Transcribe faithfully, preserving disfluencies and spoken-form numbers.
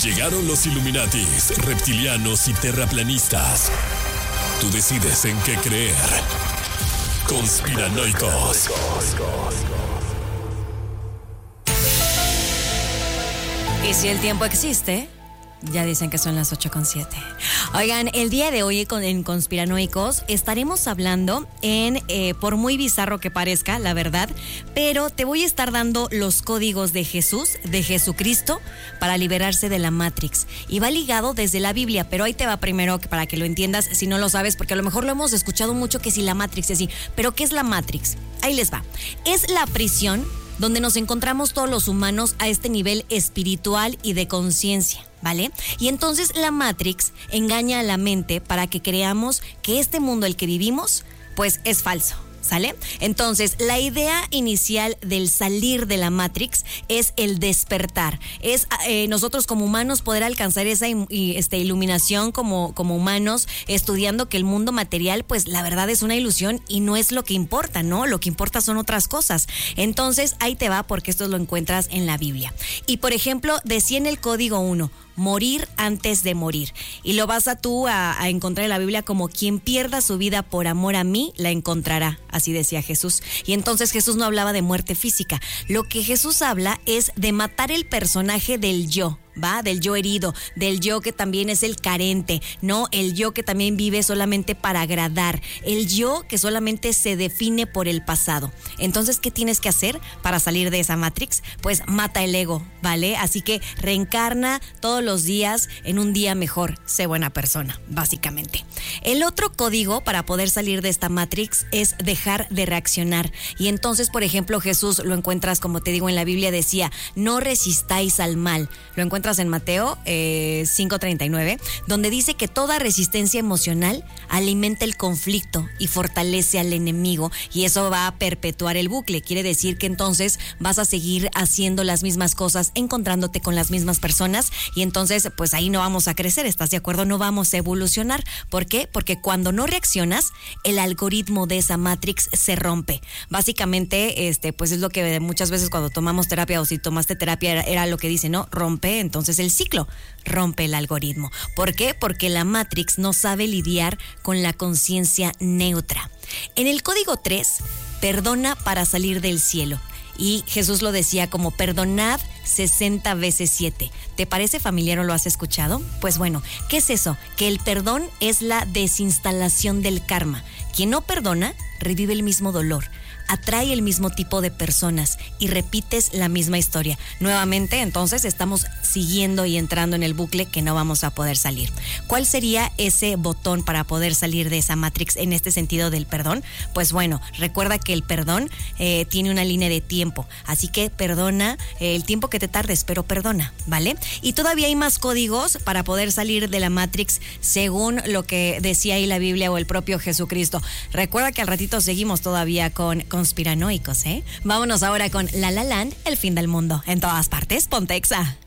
Llegaron los Illuminatis, reptilianos y terraplanistas. Tú decides en qué creer. Conspiranoicos. Y si el tiempo existe, ya dicen que son las ocho con siete. Oigan, el día de hoy en Conspiranoicos estaremos hablando en, eh, por muy bizarro que parezca, la verdad, pero te voy a estar dando los códigos de Jesús, de Jesucristo, para liberarse de la Matrix. Y va ligado desde la Biblia, pero ahí te va primero para que lo entiendas, si no lo sabes, porque a lo mejor lo hemos escuchado mucho que si la Matrix es así. Pero ¿qué es la Matrix? Ahí les va. Es la prisión donde nos encontramos todos los humanos a este nivel espiritual y de conciencia, ¿vale? Y entonces la Matrix engaña a la mente para que creamos que este mundo el que vivimos, pues es falso, ¿sale? Entonces, la idea inicial del salir de la Matrix es el despertar. Es eh, nosotros como humanos poder alcanzar esa este, iluminación como, como humanos, estudiando que el mundo material, pues la verdad es una ilusión y no es lo que importa, ¿no? Lo que importa son otras cosas. Entonces, ahí te va porque esto lo encuentras en la Biblia. Y, por ejemplo, decía en el Código uno, morir antes de morir. Y lo vas a tú a, a encontrar en la Biblia como quien pierda su vida por amor a mí, la encontrará. Así decía Jesús. Y entonces Jesús no hablaba de muerte física. Lo que Jesús habla es de matar el personaje del yo, ¿va? Del yo herido, del yo que también es el carente, ¿no? El yo que también vive solamente para agradar, el yo que solamente se define por el pasado. Entonces, ¿qué tienes que hacer para salir de esa Matrix? Pues mata el ego, ¿vale? Así que reencarna todos los días en un día mejor, sé buena persona, básicamente. El otro código para poder salir de esta Matrix es dejar de reaccionar. Y entonces, por ejemplo, Jesús lo encuentras, como te digo, en la Biblia decía, no resistáis al mal. Lo encuentras en Mateo eh, cinco treinta y nueve, donde dice que toda resistencia emocional alimenta el conflicto y fortalece al enemigo, y eso va a perpetuar el bucle. Quiere decir que entonces vas a seguir haciendo las mismas cosas, encontrándote con las mismas personas, y entonces pues ahí no vamos a crecer, ¿estás de acuerdo? No vamos a evolucionar. ¿Por qué? Porque cuando no reaccionas, el algoritmo de esa Matrix se rompe. Básicamente, este, pues es lo que muchas veces cuando tomamos terapia, o si tomaste terapia, era, era lo que dice, ¿no? Rompe, entonces el ciclo, rompe el algoritmo. ¿Por qué? Porque la Matrix no sabe lidiar con la conciencia neutra. En el Código tres, perdona para salir del cielo. Y Jesús lo decía como perdonad sesenta veces siete. ¿Te parece familiar o lo has escuchado? Pues bueno, ¿qué es eso? Que el perdón es la desinstalación del karma. Quien no perdona, revive el mismo dolor, atrae el mismo tipo de personas y repites la misma historia. Nuevamente, entonces, estamos siguiendo y entrando en el bucle que no vamos a poder salir. ¿Cuál sería ese botón para poder salir de esa Matrix en este sentido del perdón? Pues bueno, recuerda que el perdón eh, tiene una línea de tiempo, así que perdona eh, el tiempo que te tardes, pero perdona, ¿vale? Y todavía hay más códigos para poder salir de la Matrix según lo que decía ahí la Biblia o el propio Jesucristo. Recuerda que al ratito seguimos todavía con Conspiranoicos, ¿eh? Vámonos ahora con La La Land, el fin del mundo. En todas partes, Pontexa.